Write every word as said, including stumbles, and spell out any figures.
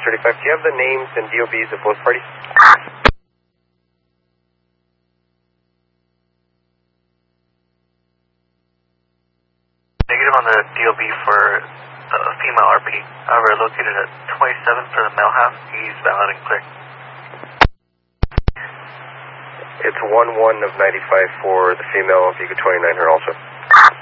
thirty-five. Do you have the names and D O Bs of both parties? Negative on the D O B for the female R P. However, located at twenty-seven for the male half. He's valid and clear. It's one one of ninety-five for the female, Vigo twenty-nine her also.